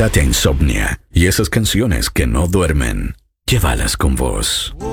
Quítate insomnia y esas canciones que no duermen. Llévalas con vos.